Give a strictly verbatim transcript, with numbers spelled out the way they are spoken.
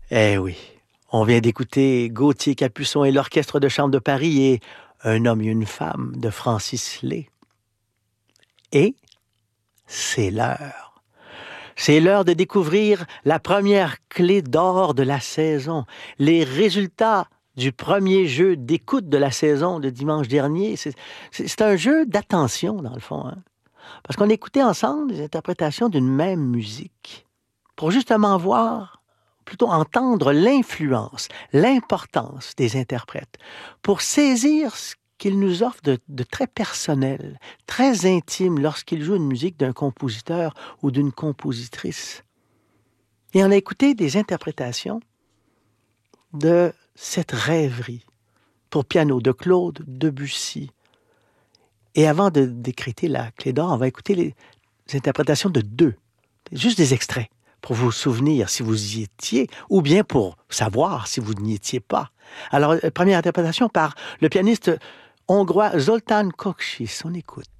Eh oui, on vient d'écouter Gauthier Capuçon et l'Orchestre de chambre de Paris et Un homme et une femme de Francis Lay. Et c'est l'heure. C'est l'heure de découvrir la première clé d'or de la saison, les résultats du premier jeu d'écoute de la saison de dimanche dernier. C'est, c'est, c'est un jeu d'attention, dans le fond, hein? Parce qu'on écoutait ensemble des interprétations d'une même musique pour justement voir, plutôt entendre l'influence, l'importance des interprètes, pour saisir ce qu'ils nous offrent de, de très personnel, très intime lorsqu'ils jouent une musique d'un compositeur ou d'une compositrice. Et on a écouté des interprétations de cette rêverie pour piano de Claude Debussy. Et avant de décréter la clé d'or, on va écouter les interprétations de deux, juste des extraits, pour vous souvenir si vous y étiez, ou bien pour savoir si vous n'y étiez pas. Alors, première interprétation par le pianiste hongrois Zoltán Kocsis. On écoute.